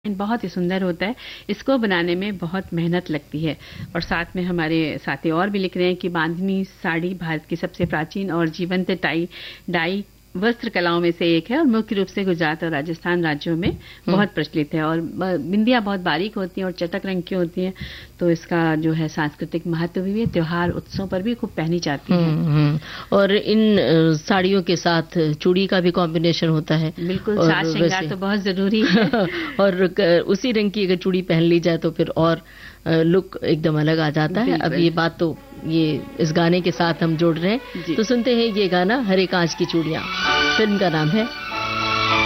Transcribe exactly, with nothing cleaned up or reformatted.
बहुत ही सुंदर होता है। इसको बनाने में बहुत मेहनत लगती है और साथ में हमारे साथी और भी लिख रहे हैं कि बांधनी साड़ी भारत की सबसे प्राचीन और जीवंत टाई डाई वस्त्र कलाओं में से एक है और मुख्य रूप से गुजरात और राजस्थान राज्यों में बहुत प्रचलित है और बिंदियां बहुत बारीक होती हैं और चटक रंग की होती हैं, तो इसका जो है सांस्कृतिक महत्व भी है। त्योहार उत्सव पर भी खूब पहनी जाती है और इन अ, साड़ियों के साथ चूड़ी का भी कॉम्बिनेशन होता है। बिल्कुल, साज श्रृंगार तो बहुत जरूरी है और उसी रंग की अगर चूड़ी पहन ली जाए तो फिर और लुक एकदम अलग आ जाता है। अब ये बात तो ये इस गाने के साथ हम जोड़ रहे हैं, तो सुनते हैं ये गाना हरे कांच की चूड़ियां। फिल्म का नाम है